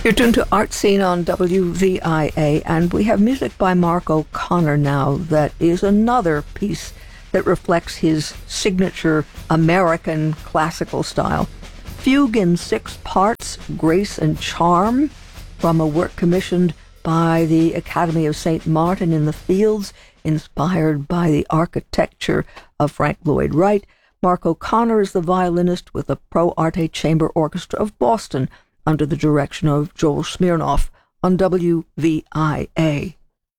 You're tuned to Art Scene on WVIA, and we have music by Mark O'Connor now that is another piece that reflects his signature American classical style. Fugue in 6 parts, Grace and Charm, from a work commissioned by the Academy of St. Martin in the Fields, inspired by the architecture of Frank Lloyd Wright. Mark O'Connor is the violinist with the Pro Arte Chamber Orchestra of Boston, under the direction of Joel Smirnoff on WVIA.